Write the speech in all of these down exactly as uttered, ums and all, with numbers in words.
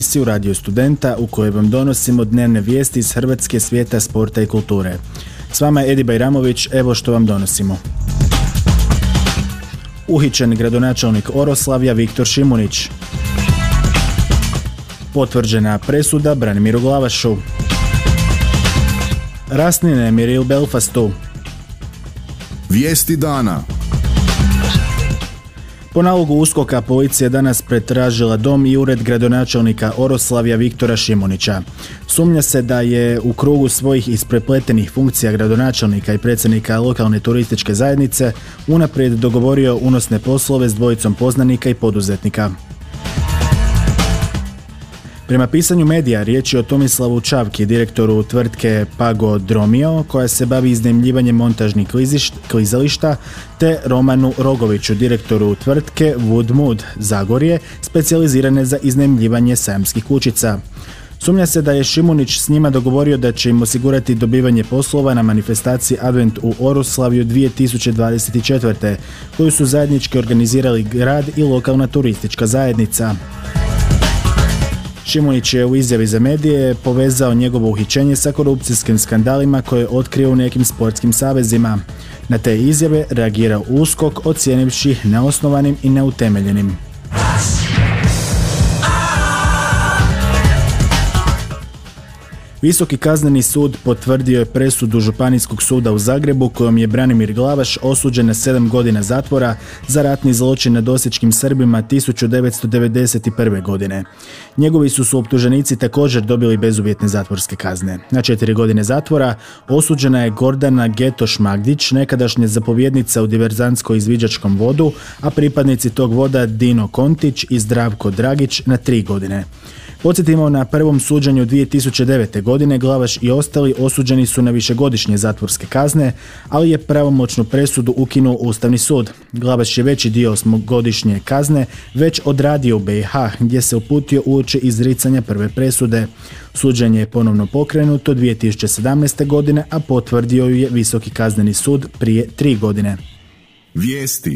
emisiju Radio Studenta u kojoj vam donosimo dnevne vijesti iz Hrvatske, svijeta, sporta i kulture. S vama je Edi Bajramović, evo što vam donosimo. Uhićen gradonačelnik Oroslavlja Viktor Šimunić. Potvrđena presuda Branimiru Glavašu. Rasni nemiri u Belfastu. Vijesti dana. Po nalogu USKOK-a policija danas pretražila dom i ured gradonačelnika Oroslavlja Viktora Šimunića. Sumnja se da je u krugu svojih isprepletenih funkcija gradonačelnika i predsjednika lokalne turističke zajednice unaprijed dogovorio unosne poslove s dvojicom poznanika i poduzetnika. Prema pisanju medija, riječ je o Tomislavu Čavki, direktoru tvrtke Pago Dromio, koja se bavi iznajmljivanjem montažnih klizališta, te Romanu Rogoviću, direktoru tvrtke Wood Mood Zagorje, specijalizirane za iznajmljivanje sajamskih kućica. Sumnja se da je Šimunić s njima dogovorio da će im osigurati dobivanje poslova na manifestaciji Advent u Oroslavlju dvije tisuće dvadeset četvrte. koju su zajednički organizirali grad i lokalna turistička zajednica. Šimunić je u izjavi za medije povezao njegovo uhićenje sa korupcijskim skandalima koje je otkrio u nekim sportskim savezima. Na te izjave reagirao USKOK, ocijenivši neosnovanim i neutemeljenim. Visoki kazneni sud potvrdio je presudu Županijskog suda u Zagrebu kojom je Branimir Glavaš osuđen na sedam godina zatvora za ratni zločin nad osječkim Srbima tisuću devetsto devedeset prve. godine. Njegovi su suoptuženici također dobili bezuvjetne zatvorske kazne. Na četiri godine zatvora osuđena je Gordana Getoš-Magdić, nekadašnja zapovjednica u diverzantsko-izviđačkom vodu, a pripadnici tog voda Dino Kontić i Zdravko Dragić na tri godine. Podsjetimo, na prvom suđenju dvije tisuće devete. godine Glavaš i ostali osuđeni su na višegodišnje zatvorske kazne, ali je pravomoćnu presudu ukinuo Ustavni sud. Glavaš je veći dio osmogodišnje kazne već odradio u B i H, gdje se uputio uoči izricanja prve presude. Suđenje je ponovno pokrenuto dvije tisuće sedamnaeste. godine, a potvrdio ju je Visoki kazneni sud prije tri godine. Vijesti.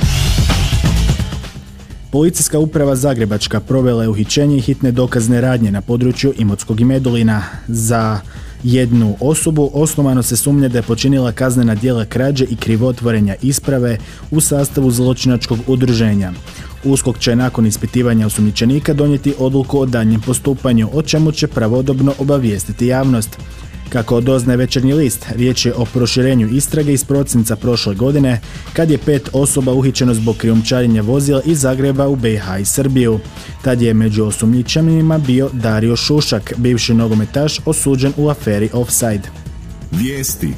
Policijska uprava Zagrebačka provela je uhićenje i hitne dokazne radnje na području Imotskog i Medulina. Za jednu osobu osnovano se sumnja da je počinila kaznena djela krađe i krivotvorenja isprave u sastavu zločinačkog udruženja. USKOK će nakon ispitivanja osumnjičenika donijeti odluku o daljnjem postupanju, o čemu će pravodobno obavijestiti javnost. Kako doznaje Večernji list, riječ je o proširenju istrage iz prosinca prošle godine, kad je pet osoba uhićeno zbog krijumčarenja vozila iz Zagreba u B i H i Srbiju. Tad je među osumnjičenima bio Dario Šušak, bivši nogometaš osuđen u aferi Offside. Vijesti.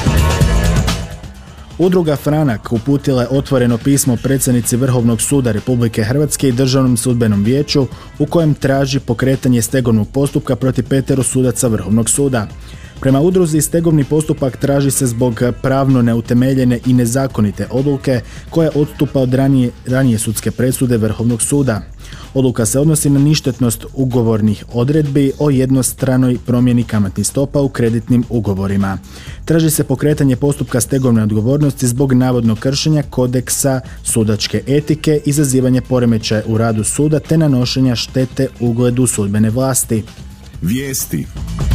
Udruga Franak uputila je otvoreno pismo predsjednici Vrhovnog suda Republike Hrvatske i Državnom sudbenom vijeću u kojem traži pokretanje stegovnog postupka protiv petero sudaca Vrhovnog suda. Prema udruzi stegovni postupak traži se zbog pravno neutemeljene i nezakonite odluke koja odstupa od ranije, ranije sudske presude Vrhovnog suda. Odluka se odnosi na ništetnost ugovornih odredbi o jednostranoj promjeni kamatnih stopa u kreditnim ugovorima. Traži se pokretanje postupka stegovne odgovornosti zbog navodnog kršenja kodeksa sudačke etike, izazivanje poremećaja u radu suda te nanošenja štete ugledu sudbene vlasti. Vijesti.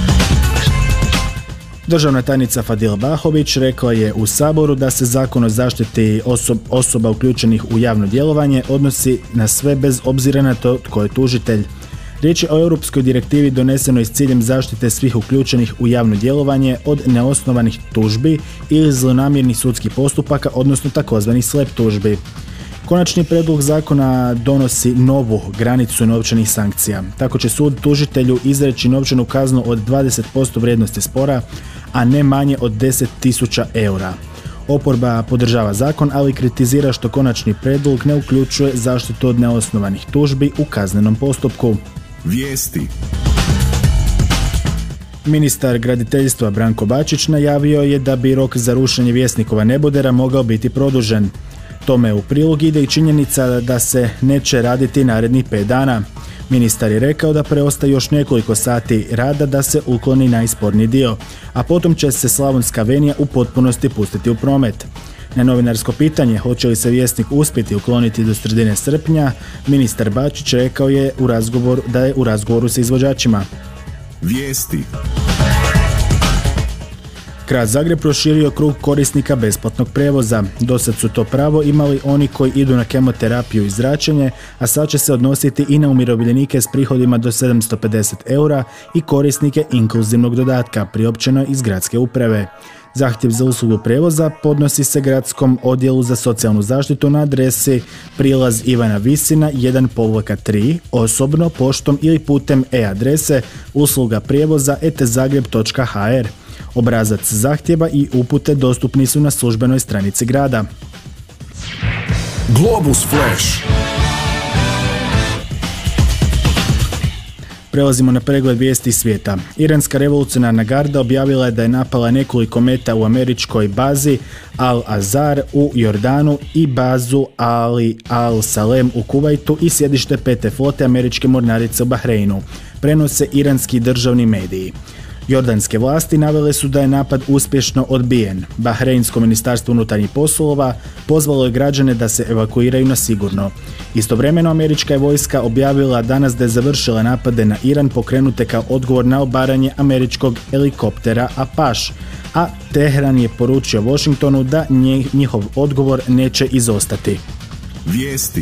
Državna tajnica Fadila Bahović rekla je u Saboru da se Zakon o zaštiti osob, osoba uključenih u javno djelovanje odnosi na sve bez obzira na to tko je tužitelj. Riječ je o europskoj direktivi donesenoj s ciljem zaštite svih uključenih u javno djelovanje od neosnovanih tužbi ili zlonamjernih sudskih postupaka, odnosno takozvanih slep tužbi. Konačni prijedlog zakona donosi novu granicu novčanih sankcija. Tako će sud tužitelju izreći novčanu kaznu od dvadeset posto vrijednosti spora, a ne manje od deset tisuća eura. Oporba podržava zakon, ali kritizira što konačni prijedlog ne uključuje zaštitu od neosnovanih tužbi u kaznenom postupku. Vijesti. Ministar graditeljstva Branko Bačić najavio je da bi rok za rušenje Vjesnikova nebodera mogao biti produžen. Tome u prilog ide i činjenica da se neće raditi narednih pet dana. Ministar je rekao da preostaje još nekoliko sati rada da se ukloni najsporniji dio, a potom će se Slavonska avenija u potpunosti pustiti u promet. Na novinarsko pitanje hoće li se Vjesnik uspjeti ukloniti do sredine srpnja, ministar Bačić rekao je u razgovoru da je u razgovoru sa izvođačima. Vijesti. Grad Zagreb proširio krug korisnika besplatnog prijevoza. Dosad su to pravo imali oni koji idu na kemoterapiju i zračenje, a sad će se odnositi i na umirovljenike s prihodima do sedamsto pedeset eura i korisnike inkluzivnog dodatka, priopćeno iz gradske uprave. Zahtjev za uslugu prijevoza podnosi se Gradskom odjelu za socijalnu zaštitu na adresi Prilaz Ivana Visina jedan tri, osobno, poštom ili putem e-adrese usluga prijevoza et zagreb točka ha er. Obrazac zahtjeva i upute dostupni su na službenoj stranici grada. Globus Flash. Prelazimo na pregled vijesti svijeta. Iranska revolucionarna garda objavila je da je napala nekoliko meta u američkoj bazi Al-Azhar u Jordanu i bazu Ali Al-Salem u Kuvajtu i sjedište pete flote američke mornarice u Bahreinu, prenose iranski državni mediji. Jordanske vlasti navele su da je napad uspješno odbijen. Bahreinsko ministarstvo unutarnjih poslova pozvalo je građane da se evakuiraju na sigurno. Istovremeno američka je vojska objavila danas da je završila napade na Iran pokrenute kao odgovor na obaranje američkog helikoptera Apache, a Teheran je poručio Washingtonu da njihov odgovor neće izostati. Vijesti.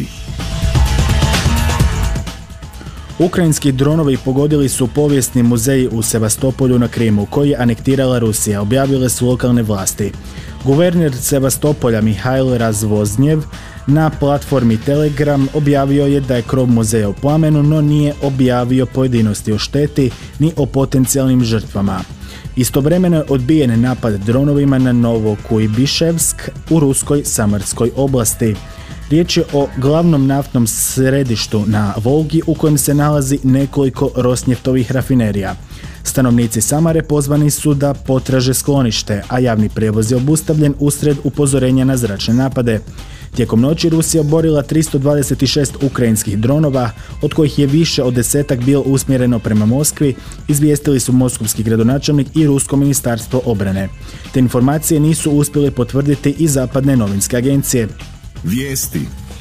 Ukrajinski dronovi pogodili su povijesni muzej u Sevastopolju na Krimu, koji je anektirala Rusija, objavile su lokalne vlasti. Guverner Sevastopolja Mihajl Razvoznjev na platformi Telegram objavio je da je krov muzeja u plamenu, no nije objavio pojedinosti o šteti ni o potencijalnim žrtvama. Istovremeno je odbijen napad dronovima na Novokujbiševsk u ruskoj Samarskoj oblasti. Riječ je o glavnom naftnom središtu na Volgi u kojem se nalazi nekoliko Rosnjeftovih rafinerija. Stanovnici Samare pozvani su da potraže sklonište, a javni prijevoz je obustavljen usred upozorenja na zračne napade. Tijekom noći Rusija oborila tristo dvadeset šest ukrajinskih dronova, od kojih je više od desetak bilo usmjereno prema Moskvi, izvijestili su moskovski gradonačelnik i rusko ministarstvo obrane. Te informacije nisu uspjeli potvrditi i zapadne novinske agencije. Vijesti.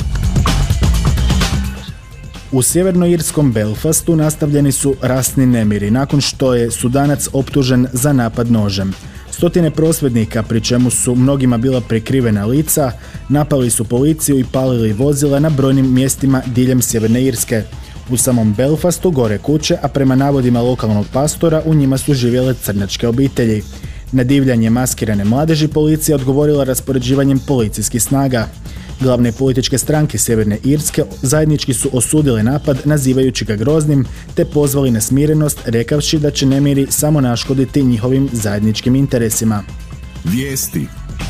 U sjevernoirskom Belfastu nastavljeni su rasni nemiri nakon što je Sudanac optužen za napad nožem. Stotine prosvjednika, pri čemu su mnogima bila prekrivena lica, napali su policiju i palili vozila na brojnim mjestima diljem Sjeverne Irske. U samom Belfastu gore kuće, a prema navodima lokalnog pastora u njima su živjele crnačke obitelji. Na divljanje maskirane mladeži policija odgovorila raspoređivanjem policijskih snaga. Glavne političke stranke Sjeverne Irske zajednički su osudile napad nazivajući ga groznim te pozvali na smirenost rekavši da će nemiri samo naškoditi njihovim zajedničkim interesima. Vijesti.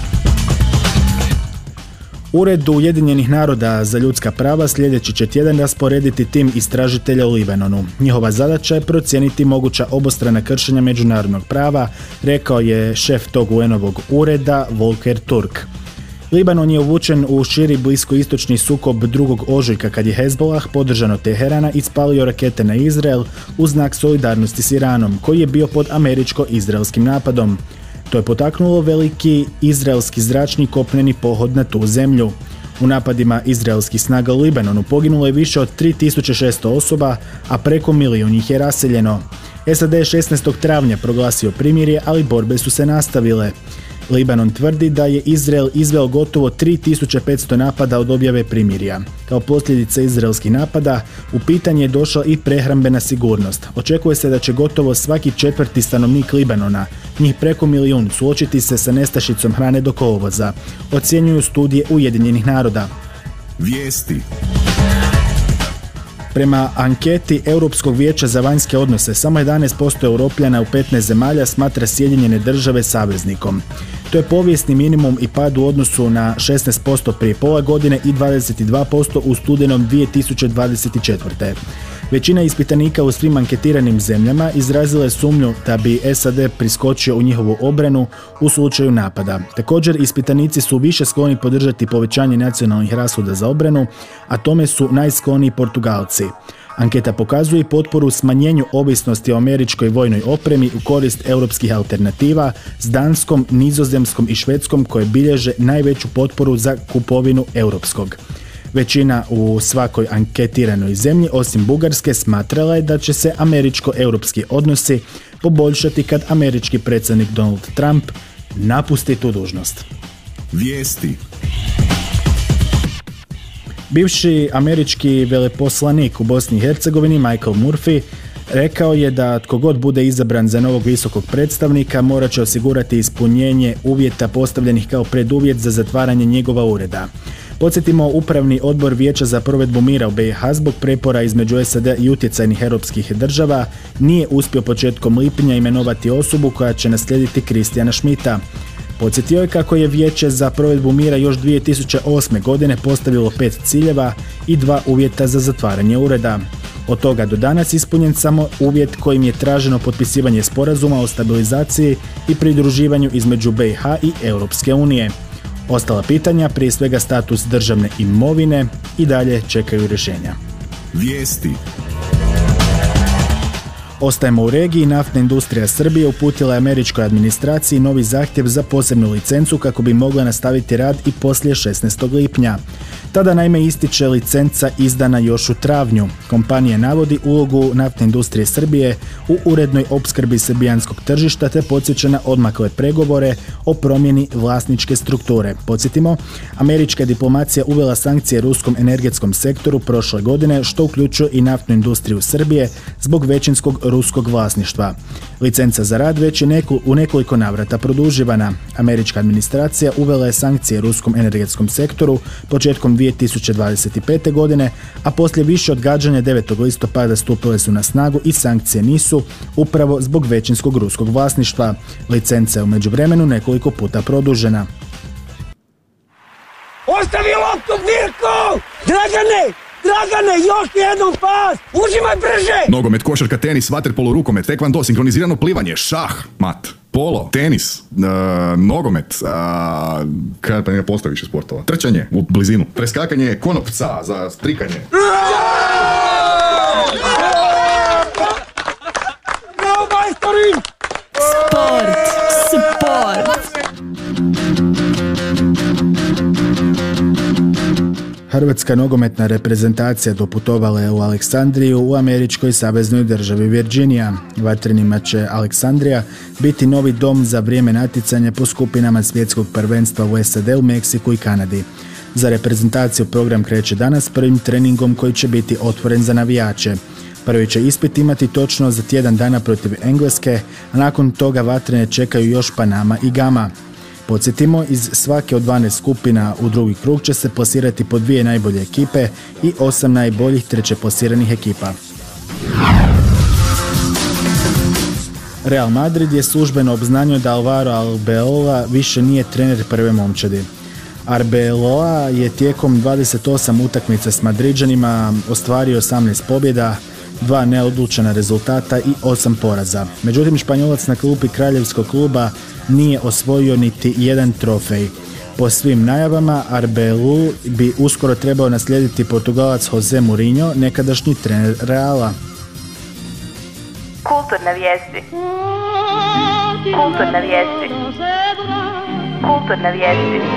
Ured Ujedinjenih naroda za ljudska prava sljedeći će tjedan rasporediti tim istražitelja u Libanonu. Njihova zadaća je procijeniti moguća obostrana kršenja međunarodnog prava, rekao je šef tog U N-ovog ureda Volker Turk. Libanon je uvučen u širi bliskoistočni sukob drugog ožujka kad je Hezbollah, podržan od Teherana, ispalio rakete na Izrael u znak solidarnosti s Iranom, koji je bio pod američko-izraelskim napadom. To je potaknulo veliki izraelski zračni kopneni pohod na tu zemlju. U napadima izraelskih snaga u Libanonu poginulo je više od tri tisuće šesto osoba, a preko milijun ih je raseljeno. S A D je šesnaestog travnja proglasio primirje, ali borbe su se nastavile. Libanon tvrdi da je Izrael izveo gotovo tri tisuće petsto napada od objave primirja. Kao posljedica izraelskih napada, u pitanje je došla i prehrambena sigurnost. Očekuje se da će gotovo svaki četvrti stanovnik Libanona, njih preko milijun, suočiti se sa nestašicom hrane do kolovoza, ocjenjuju studije Ujedinjenih naroda. Vijesti. Prema anketi Europskog vijeća za vanjske odnose, samo jedanaest posto Europljana u petnaest zemalja smatra Sjedinjene države saveznikom. To je povijesni minimum i pad u odnosu na šesnaest posto prije pola godine i dvadeset dva posto u studenom dvije tisuće dvadeset četvrte. Većina ispitanika u svim anketiranim zemljama izrazila je sumnju da bi S A D priskočio u njihovu obranu u slučaju napada. Također, ispitanici su više skloni podržati povećanje nacionalnih rashoda za obranu, a tome su najskloniji Portugalci. Anketa pokazuje potporu smanjenju ovisnosti o američkoj vojnoj opremi u korist europskih alternativa s Danskom, Nizozemskom i Švedskom koje bilježe najveću potporu za kupovinu europskog. Većina u svakoj anketiranoj zemlji, osim Bugarske, smatrala je da će se američko-europski odnosi poboljšati kad američki predsjednik Donald Trump napusti tu dužnost. Vijesti. Bivši američki veleposlanik u Bosni i Hercegovini Michael Murphy rekao je da tko god bude izabran za novog visokog predstavnika morat će osigurati ispunjenje uvjeta postavljenih kao preduvjet za zatvaranje njegova ureda. Podsjetimo, upravni odbor Vijeća za provedbu mira u B i H zbog prepora između S A D i utjecajnih europskih država nije uspio početkom lipnja imenovati osobu koja će naslijediti Kristijana Schmidta. Podsjetio je kako je Vijeće za provedbu mira još dvije tisuće osme. godine postavilo pet ciljeva i dva uvjeta za zatvaranje ureda. Od toga do danas ispunjen samo uvjet kojim je traženo potpisivanje sporazuma o stabilizaciji i pridruživanju između B i H i Europske unije. Ostala pitanja, prije svega status državne imovine, i dalje čekaju rješenja. Vijesti. Ostajemo u regiji. Naftna industrija Srbije uputila je američkoj administraciji novi zahtjev za posebnu licencu kako bi mogla nastaviti rad i poslije šesnaestog lipnja. Tada naime ističe licenca izdana još u travnju. Kompanija navodi ulogu naftne industrije Srbije u urednoj opskrbi srbijanskog tržišta te podsjeća na odmakle pregovore o promjeni vlasničke strukture. Podsjetimo, američka diplomacija uvela sankcije ruskom energetskom sektoru prošle godine, što uključuje i naftnu industriju Srbije zbog većinskog ruskog vlasništva. Licenca za rad već je neku, u nekoliko navrata produživana. Američka administracija uvela je sankcije ruskom energetskom sektoru početkom dvije tisuće dvadeset pete. godine, a poslije više odgađanja devetog listopada stupile su na snagu i sankcije nisu upravo zbog većinskog ruskog vlasništva. Licenca je u međuvremenu nekoliko puta produžena. Ostavi loptu, Mirko! Dragane! Dragane, još jednom pas! Užimaj brže! Nogomet, košarka, tenis, vaterpolo, rukomet, tekvando, sinkronizirano plivanje, šah, mat, polo, tenis, uh, nogomet, uh, kada pa ne postoji više sportova, trčanje u blizinu, preskakanje konopca za strikanje. Bravo, majstori! Sport, sport. Hrvatska nogometna reprezentacija doputovala je u Aleksandriju u američkoj saveznoj državi Virginija. Vatrenima će Aleksandrija biti novi dom za vrijeme natjecanja po skupinama svjetskog prvenstva u S A D, u Meksiku i Kanadi. Za reprezentaciju program kreće danas prvim treningom koji će biti otvoren za navijače. Prvi će ispit imati točno za tjedan dana protiv Engleske, a nakon toga vatrene čekaju još Panama i Gama. Podsjetimo, iz svake od dvanaest skupina u drugi krug će se plasirati po dvije najbolje ekipe i osam najboljih treće plasiranih ekipa. Real Madrid je službeno obznanio da Alvaro Arbeloa više nije trener prve momčadi. Arbeloa je tijekom dvadeset osam utakmica s Madriđanima ostvario osamnaest pobjeda, dva neodlučena rezultata i osam poraza. Međutim, Španjolac na klupi kraljevskog kluba nije osvojio niti jedan trofej. Po svim najavama, Arbelu bi uskoro trebao naslijediti Portugalac Jose Mourinho, nekadašnji trener Reala. Kulturne vijesti. Kulturne vijesti. Kulturne vijesti.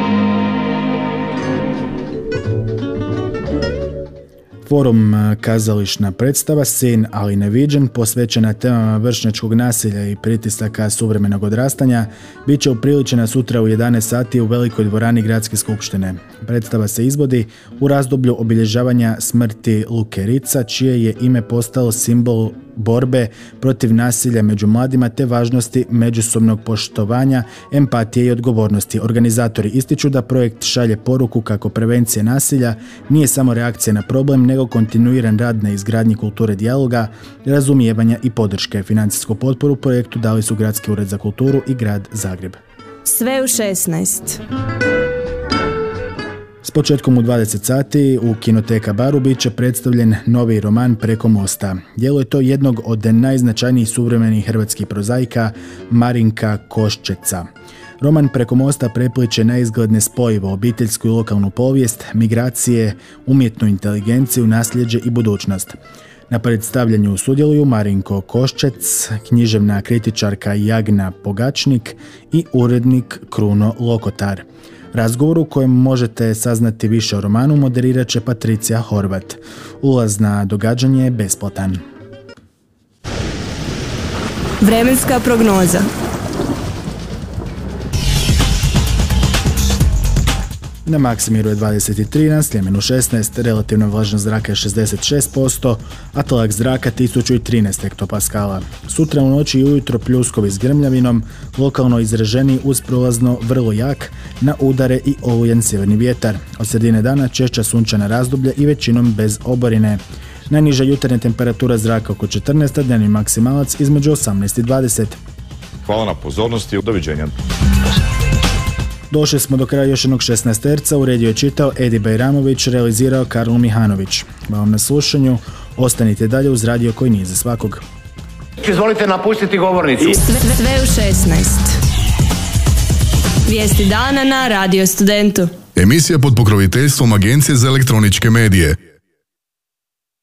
Forum kazališna predstava Sin, ali neviđen, posvećena temama vršnjačkog nasilja i pritisaka suvremenog odrastanja, bit će upriličena sutra u jedanaest sati u velikoj dvorani Gradske skupštine. Predstava se izvodi u razdoblju obilježavanja smrti Luke Ritza, čije je ime postalo simbol borbe protiv nasilja među mladima te važnosti međusobnog poštovanja, empatije i odgovornosti. Organizatori ističu da projekt šalje poruku kako prevencija nasilja nije samo reakcija na problem, nego kontinuiran rad na izgradnji kulture dijaloga, razumijevanja i podrške. Financijsku potporu projektu dali su Gradski ured za kulturu i Grad Zagreb. Sve u šesnaest. S početkom u dvadeset sati u Kinoteka Baru bit će predstavljen novi roman Preko mosta. Djelo je to jednog od najznačajnijih suvremenih hrvatskih prozaika Marinka Koščeca. Roman Preko mosta prepliče neizgledne spojeve, obiteljsku i lokalnu povijest, migracije, umjetnu inteligenciju, nasljeđe i budućnost. Na predstavljanju sudjeluju Marinko Koščec, književna kritičarka Jagna Pogačnik i urednik Kruno Lokotar. Razgovor u kojem možete saznati više o romanu moderirat će Patricija Horvat. Ulaz na događanje je besplatan. Vremenska prognoza. Na Maksimiru je dvadeset tri, na Sljemenu šesnaest, relativna vlažnost zraka je šezdeset šest posto, a tlak zraka tisuću trinaest hektopaskala. Sutra u noći i ujutro pljuskovi s grmljavinom, lokalno izraženi uz prolazno vrlo jak, na udare i olujen sjeverni vjetar. Od sredine dana češća sunčana razdoblja i većinom bez oborine. Najniža jutarnja temperatura zraka oko četrnaest, a dnevni maksimalac između osamnaest i dvadeset. Hvala na pozornosti, doviđenja. Došli smo do kraja još jednog šesnaesterca, uredio je čitao Edi Bajramović, realizirao Karlo Mihanović. Hvala vam na slušanju, ostanite dalje uz radio koji nije za svakog. Izvolite napustiti govornicu. Sve, sve u šesnaest. Vijesti dana na Radio Studentu. Emisija pod pokroviteljstvom Agencije za elektroničke medije.